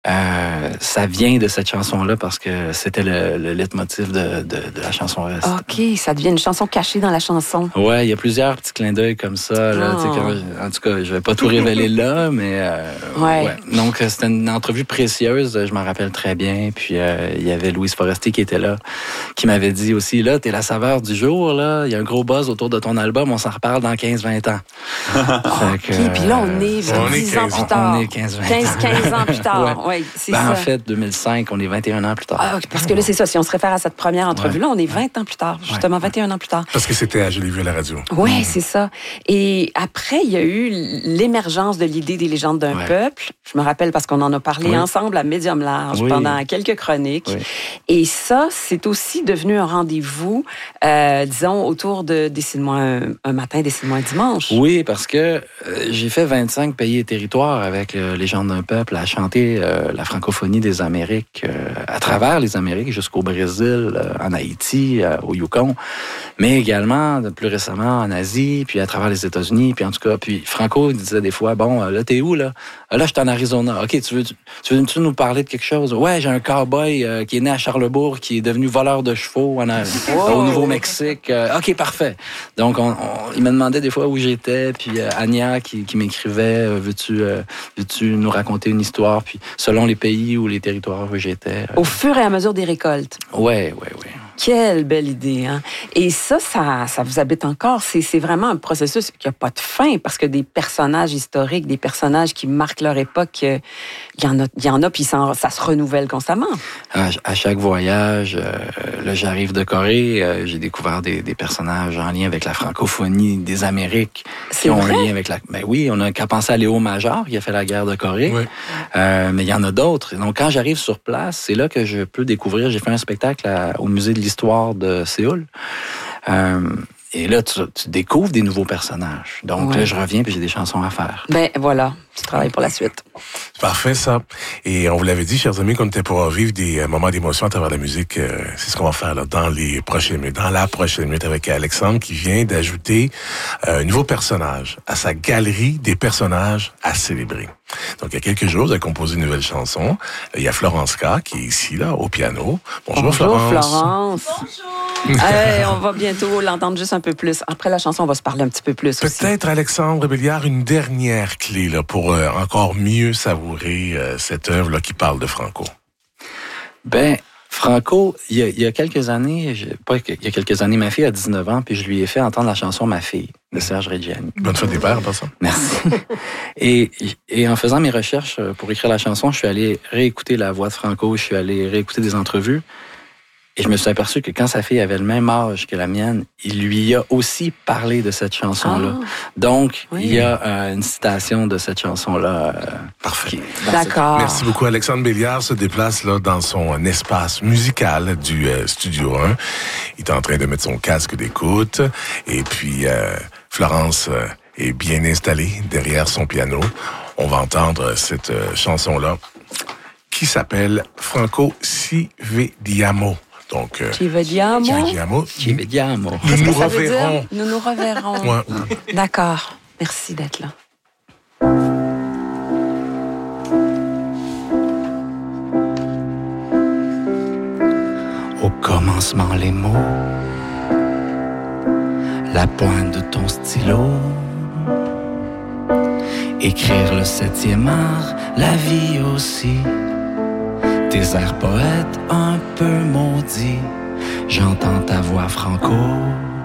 Ça vient de cette chanson-là parce que c'était le leitmotiv de la chanson Reste. OK, ça devient une chanson cachée dans la chanson. Ouais, il y a plusieurs petits clins d'œil comme ça. Là, en tout cas, je vais pas tout révéler là, mais ouais. Donc, c'était une entrevue précieuse, je m'en rappelle très bien. Puis, il y avait Louise Forestier qui était là, qui m'avait dit aussi, là, t'es la saveur du jour, là. Il y a un gros buzz autour de ton album, on s'en reparle dans 15-20 ans. OK, puis là, on est 10 ans plus tard. On est 15 ans plus tard. Ouais, c'est ça. En fait, 2005, on est 21 ans plus tard. Ah, parce que là, c'est ça. Si on se réfère à cette première entrevue-là, on est 20 ans plus tard. Justement, 21 ans plus tard. Parce que c'était à Je l'ai vu à la radio. Oui, c'est ça. Et après, il y a eu l'émergence de l'idée des légendes d'un peuple. Je me rappelle parce qu'on en a parlé ensemble à Médium Large pendant quelques chroniques. Oui. Et ça, c'est aussi devenu un rendez-vous, disons, autour de Décide-moi un matin, Décide-moi un dimanche. Oui, parce que j'ai fait 25 pays et territoires avec Légendes d'un peuple à chanter la francophonie des Amériques, à travers les Amériques jusqu'au Brésil, en Haïti, au Yukon, mais également plus récemment en Asie, puis à travers les États-Unis, puis en tout cas, puis Franco disait des fois, bon, là, t'es où, là? Là, je suis en Arizona. OK, tu veux nous parler de quelque chose? Ouais, j'ai un cow-boy qui est né à Charlebourg, qui est devenu voleur de chevaux au Nouveau-Mexique. OK, parfait. Donc, il me demandait des fois où j'étais, puis Anya qui m'écrivait, veux-tu nous raconter une histoire? Puis selon les pays ou les territoires où j'étais. Au fur et à mesure des récoltes. Oui. Quelle belle idée, hein? Et ça vous habite encore. C'est vraiment un processus qui n'a pas de fin parce que des personnages historiques, des personnages qui marquent leur époque, il y en a, puis ça se renouvelle constamment. À chaque voyage, là, j'arrive de Corée, j'ai découvert des personnages en lien avec la francophonie des Amériques qui ont un lien avec la... Ben oui, on a qu'à penser à Léo Major qui a fait la guerre de Corée, mais il y en a d'autres. Donc, quand j'arrive sur place, c'est là que je peux découvrir. J'ai fait un spectacle au musée de l'histoire de Séoul. Et là, tu découvres des nouveaux personnages. Donc là, je reviens puis j'ai des chansons à faire. Ben voilà, tu travailles pour la suite. C'est parfait, ça. Et on vous l'avait dit, chers amis, qu'on était pour vivre des moments d'émotion à travers la musique. C'est ce qu'on va faire là, dans la prochaine minute avec Alexandre qui vient d'ajouter un nouveau personnage à sa galerie des personnages à célébrer. Donc, il y a quelques jours, vous avez composé une nouvelle chanson. Il y a Florence K. qui est ici, là, au piano. Bonjour Florence. Bonjour. On va bientôt l'entendre juste un peu plus. Après la chanson, on va se parler un petit peu plus aussi. Peut-être, Alexandre Béliard, une dernière clé là, pour encore mieux savourer cette œuvre-là qui parle de Franco. Ben, Franco, il y a quelques années, ma fille a 19 ans, puis je lui ai fait entendre la chanson Ma fille de Serge Reggiani. Bonne fête des pères, en passant. Merci. Et en faisant mes recherches pour écrire la chanson, je suis allé réécouter la voix de Franco, je suis allé réécouter des entrevues. Et je me suis aperçu que quand sa fille avait le même âge que la mienne, il lui a aussi parlé de cette chanson-là. Donc, il y a une citation de cette chanson-là. Parfait. D'accord. Merci beaucoup. Alexandre Béliard se déplace là dans son espace musical du Studio 1. Il est en train de mettre son casque d'écoute. Et puis, Florence est bien installée derrière son piano. On va entendre cette chanson-là qui s'appelle Franco Ci Vediamo. Donc, Ci vediamo. Nous nous reverrons. Nous nous reverrons. Ouais. D'accord. Merci d'être là. Au commencement, les mots, la pointe de ton stylo, écrire le 7e art, la vie aussi. Tes airs poètes un peu maudits, j'entends ta voix Franco